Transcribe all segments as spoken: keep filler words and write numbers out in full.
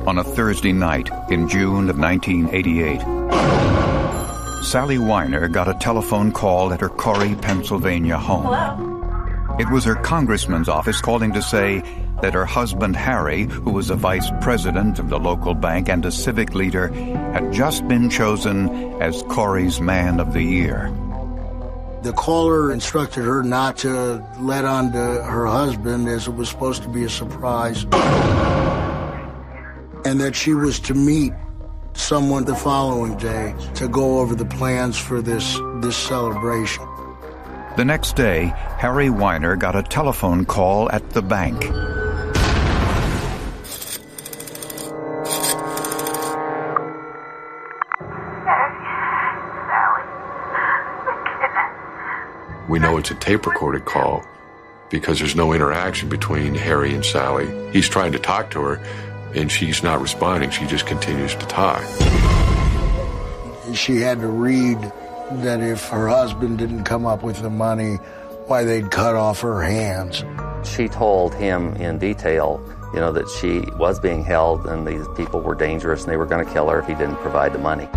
on a Thursday night in June of nineteen eighty-eight. Sally Weiner got a telephone call at her Corry, Pennsylvania home. Hello? It was her congressman's office calling to say that her husband Harry, who was a vice president of the local bank and a civic leader, had just been chosen as Corry's Man of the Year. The caller instructed her not to let on to her husband, as it was supposed to be a surprise, and that she was to meet someone the following day to go over the plans for this, this celebration. The next day, Harry Weiner got a telephone call at the bank. We know it's a tape-recorded call because there's no interaction between Harry and Sally. He's trying to talk to her, and she's not responding. She just continues to talk. She had to read that if her husband didn't come up with the money, why they'd cut off her hands. She told him in detail, you know, that she was being held and these people were dangerous and they were going to kill her if he didn't provide the money.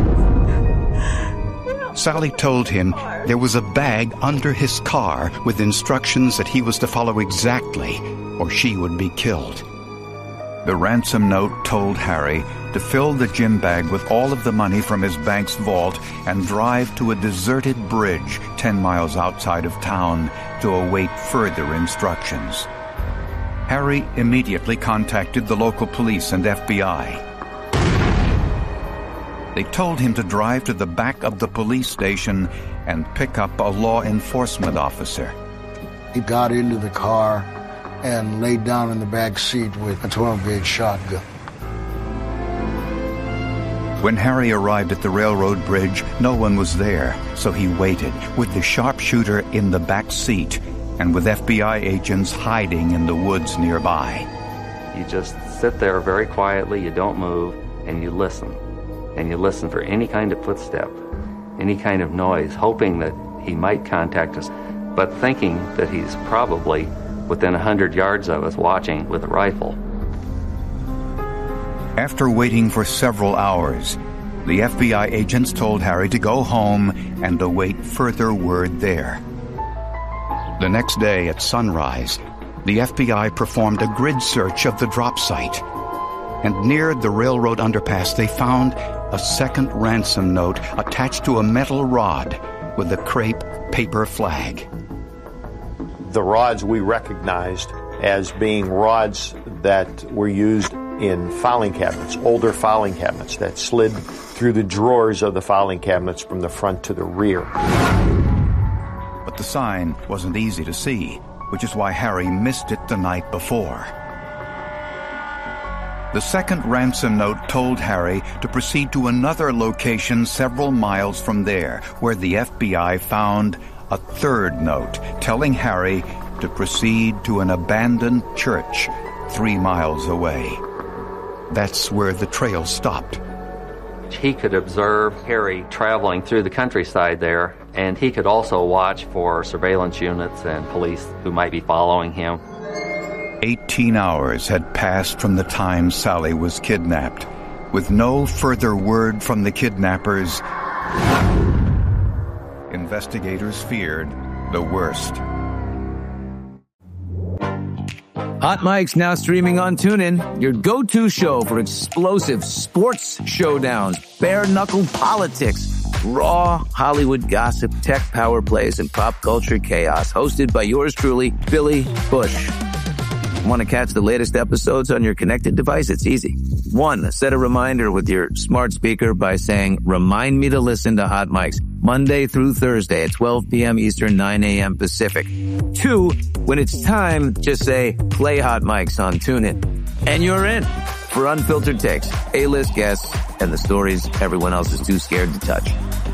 Sally told him there was a bag under his car with instructions that he was to follow exactly, or she would be killed. The ransom note told Harry to fill the gym bag with all of the money from his bank's vault and drive to a deserted bridge ten miles outside of town to await further instructions. Harry immediately contacted the local police and F B I. They told him to drive to the back of the police station and pick up a law enforcement officer. He got into the car and laid down in the back seat with a twelve gauge shotgun. When Harry arrived at the railroad bridge, no one was there, so he waited, with the sharpshooter in the back seat and with F B I agents hiding in the woods nearby. You just sit there very quietly, you don't move, and you listen. And you listen for any kind of footstep, any kind of noise, hoping that he might contact us, but thinking that he's probably within a hundred yards of us watching with a rifle. After waiting for several hours, the F B I agents told Harry to go home and await further word there. The next day at sunrise, the F B I performed a grid search of the drop site. And near the railroad underpass, they found a second ransom note attached to a metal rod with a crepe paper flag. The rods we recognized as being rods that were used in filing cabinets, older filing cabinets that slid through the drawers of the filing cabinets from the front to the rear. But the sign wasn't easy to see, which is why Harry missed it the night before. The second ransom note told Harry to proceed to another location several miles from there, where the F B I found a third note telling Harry to proceed to an abandoned church three miles away. That's where the trail stopped. He could observe Harry traveling through the countryside there, and he could also watch for surveillance units and police who might be following him. Eighteen hours had passed from the time Sally was kidnapped. With no further word from the kidnappers, investigators feared the worst. Hot Mike's now streaming on TuneIn, your go-to show for explosive sports showdowns, bare-knuckle politics, raw Hollywood gossip, tech power plays, and pop culture chaos. Hosted by yours truly, Billy Bush. Want to catch the latest episodes on your connected device? It's easy. One, set a reminder with your smart speaker by saying, remind me to listen to Hot Mike's Monday through Thursday at twelve p.m. Eastern, nine a.m. Pacific. Two, when it's time, just say, play Hot Mike's on TuneIn. And you're in for unfiltered takes, A-list guests, and the stories everyone else is too scared to touch.